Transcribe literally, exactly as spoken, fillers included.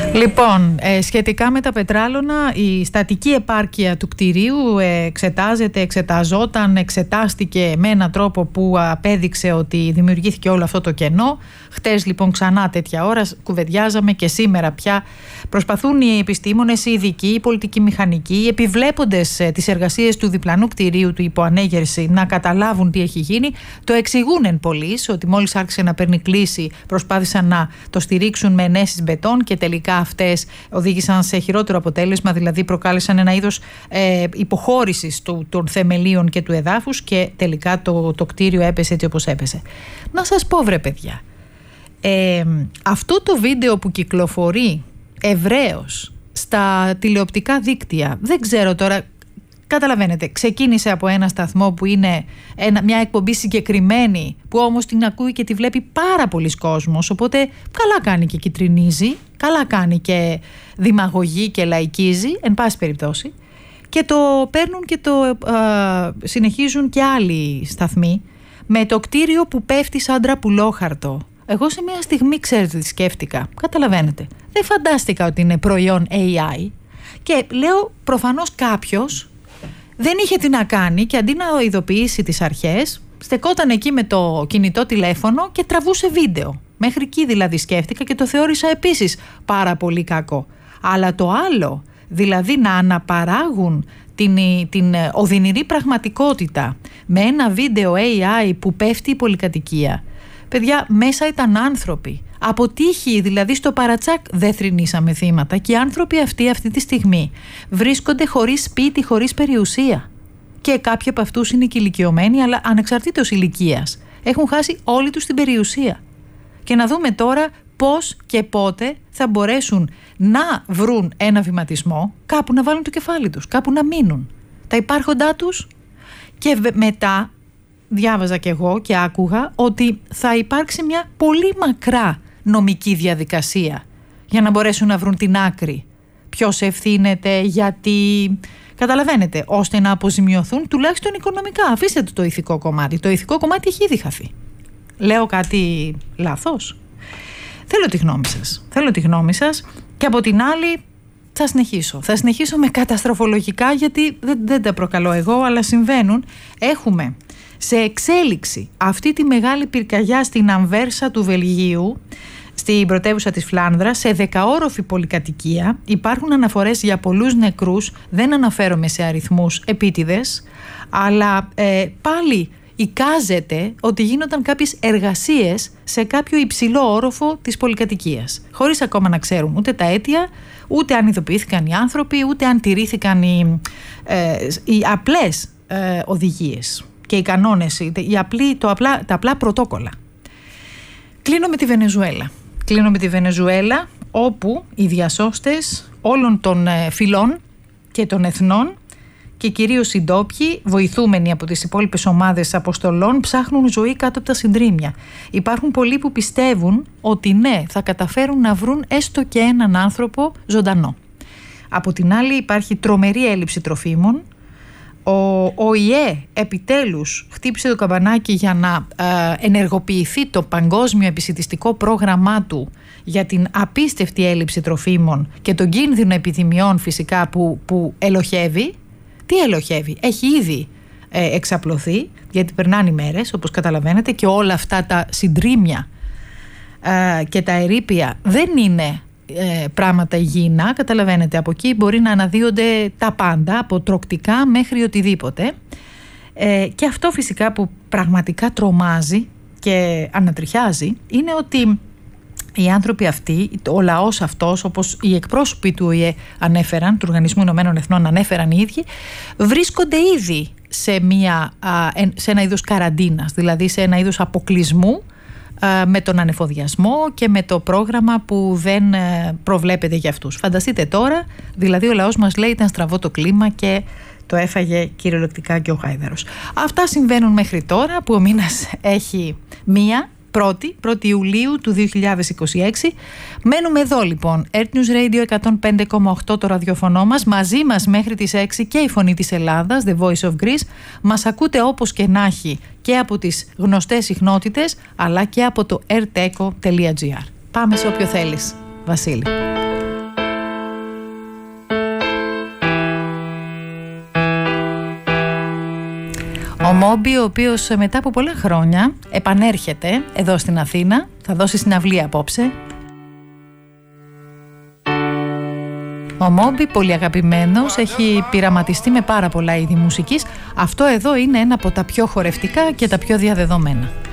Λοιπόν, ε, σχετικά με τα πετράλωνα, η στατική επάρκεια του κτηρίου ε, εξετάζεται, εξεταζόταν, εξετάστηκε με έναν τρόπο που απέδειξε ότι δημιουργήθηκε όλο αυτό το κενό. Χτες λοιπόν ξανά τέτοια ώρα κουβεντιάζαμε και σήμερα πια προσπαθούν οι επιστήμονες, οι ειδικοί, οι πολιτικοί μηχανικοί, επιβλέποντες ε, τις εργασίες του διπλανού κτηρίου του υποανέγερση να καταλάβουν τι έχει γίνει. Το εξηγούν εν πολλοίς ότι μόλις άρχισε να παίρνει κλίση προσπάθησαν να το στηρίξουν με ενέσεις μπετόν και τελικά αυτές οδήγησαν σε χειρότερο αποτέλεσμα, δηλαδή προκάλεσαν ένα είδος ε, υποχώρησης του, των θεμελίων και του εδάφους και τελικά το, το κτίριο έπεσε έτσι όπως έπεσε. Να σας πω βρε παιδιά, ε, αυτό το βίντεο που κυκλοφορεί ευρέως στα τηλεοπτικά δίκτυα, δεν ξέρω τώρα, καταλαβαίνετε, ξεκίνησε από ένα σταθμό που είναι ένα, μια εκπομπή συγκεκριμένη που όμως την ακούει και τη βλέπει πάρα πολλοί κόσμος, οπότε καλά κάνει και κιτρινίζει, καλά κάνει και δημαγωγεί και λαϊκίζει, εν πάση περιπτώσει, και το παίρνουν και το α, συνεχίζουν και άλλοι σταθμοί με το κτίριο που πέφτει σαν τραπουλόχαρτο. Εγώ σε μια στιγμή, ξέρετε τι σκέφτηκα, καταλαβαίνετε, δεν φαντάστηκα ότι είναι προϊόν έι άι και λέω προφανώς κάποιος δεν είχε τι να κάνει και αντί να ειδοποιήσει τις αρχές, στεκόταν εκεί με το κινητό τηλέφωνο και τραβούσε βίντεο. Μέχρι εκεί δηλαδή σκέφτηκα και το θεώρησα επίσης πάρα πολύ κακό. Αλλά το άλλο, δηλαδή να αναπαράγουν την, την οδυνηρή πραγματικότητα με ένα βίντεο έι άι που πέφτει η πολυκατοικία. Παιδιά, μέσα ήταν άνθρωποι. Από τύχη, δηλαδή στο παρατσάκ δεν θρηνήσαμε θύματα και οι άνθρωποι αυτοί αυτή τη στιγμή βρίσκονται χωρίς σπίτι, χωρίς περιουσία. Και κάποιοι από αυτούς είναι και ηλικιωμένοι, αλλά ανεξαρτήτως ηλικίας. Έχουν χάσει όλη τους την περιουσία. Και να δούμε τώρα πώς και πότε θα μπορέσουν να βρουν ένα βηματισμό, κάπου να βάλουν το κεφάλι τους, κάπου να μείνουν. Τα υπάρχοντά τους και μετά διάβαζα κι εγώ και άκουγα ότι θα υπάρξει μια πολύ μακρά νομική διαδικασία για να μπορέσουν να βρουν την άκρη. Ποιος ευθύνεται, γιατί, καταλαβαίνετε, ώστε να αποζημιωθούν τουλάχιστον οικονομικά. Αφήστε το, το ηθικό κομμάτι. Το ηθικό κομμάτι έχει ήδη χαθεί. Λέω κάτι λάθος? Θέλω τη γνώμη σας. Θέλω τη γνώμη σας και από την άλλη θα συνεχίσω. Θα συνεχίσω με καταστροφολογικά γιατί δεν, δεν τα προκαλώ εγώ, αλλά συμβαίνουν. Έχουμε σε εξέλιξη αυτή τη μεγάλη πυρκαγιά στην Αμβέρσα του Βελγίου, στην πρωτεύουσα της Φλάνδρας, σε δεκαόροφη πολυκατοικία. Υπάρχουν αναφορές για πολλούς νεκρούς, δεν αναφέρομαι σε αριθμούς επίτηδες, αλλά ε, πάλι εικάζεται ότι γίνονταν κάποιες εργασίες σε κάποιο υψηλό όροφο της πολυκατοικίας, χωρίς ακόμα να ξέρουν ούτε τα αίτια, ούτε αν ειδοποιήθηκαν οι άνθρωποι, ούτε αν τηρήθηκαν οι, ε, οι απλές ε, οδηγίες και οι κανόνες, οι απλοί, το απλά, τα απλά πρωτόκολλα. Κλείνω με τη Βενεζουέλα. Κλείνω με τη Βενεζουέλα, όπου οι διασώστες όλων των φυλών και των εθνών και κυρίως οι ντόπιοι, βοηθούμενοι από τις υπόλοιπες ομάδες αποστολών, ψάχνουν ζωή κάτω από τα συντρίμμια. Υπάρχουν πολλοί που πιστεύουν ότι ναι, θα καταφέρουν να βρουν έστω και έναν άνθρωπο ζωντανό. Από την άλλη υπάρχει τρομερή έλλειψη τροφίμων. Ο ΟΗΕ επιτέλους χτύπησε το καμπανάκι για να ε, ενεργοποιηθεί το παγκόσμιο επισιτιστικό πρόγραμμά του για την απίστευτη έλλειψη τροφίμων και τον κίνδυνο επιδημιών φυσικά που, που ελοχεύει. Τι ελοχεύει? Έχει ήδη ε, εξαπλωθεί, γιατί περνάνε οι μέρες όπως καταλαβαίνετε και όλα αυτά τα συντρίμμια ε, και τα ερείπια δεν είναι Ε, πράγματα υγιεινά, καταλαβαίνετε, από εκεί μπορεί να αναδύονται τα πάντα, από τροκτικά μέχρι οτιδήποτε, ε, και αυτό φυσικά που πραγματικά τρομάζει και ανατριχιάζει είναι ότι οι άνθρωποι αυτοί, ο λαός αυτός, όπως οι εκπρόσωποι του ΟΗΕ ανέφεραν, του Οργανισμού Ηνωμένων Εθνών ανέφεραν οι ίδιοι, βρίσκονται ήδη σε, μια, σε ένα είδος καραντίνας, δηλαδή σε ένα είδος αποκλεισμού με τον ανεφοδιασμό και με το πρόγραμμα που δεν προβλέπεται για αυτούς. Φανταστείτε τώρα, δηλαδή ο λαός μας λέει ήταν στραβό το κλίμα και το έφαγε κυριολεκτικά και ο Χάιδαρος. Αυτά συμβαίνουν μέχρι τώρα που ο μήνας έχει μία, πρώτη, πρώτη Ιουλίου του δύο χιλιάδες είκοσι έξι. Μένουμε εδώ λοιπόν, Earth News Radio εκατόν πέντε κόμμα οκτώ το ραδιοφωνό μας, μαζί μας μέχρι τις έξι και η Φωνή της Ελλάδας, The Voice of Greece. Μας ακούτε όπως και να έχει και από τις γνωστές συχνότητες, αλλά και από το airteco τελεία gr. Πάμε σε όποιο θέλεις, Βασίλη. Ο Μόμπι, ο οποίος μετά από πολλά χρόνια επανέρχεται εδώ στην Αθήνα, θα δώσει συναυλία απόψε. Ο Μόμπι, πολύ αγαπημένος, έχει πειραματιστεί με πάρα πολλά είδη μουσικής. Αυτό εδώ είναι ένα από τα πιο χορευτικά και τα πιο διαδεδομένα.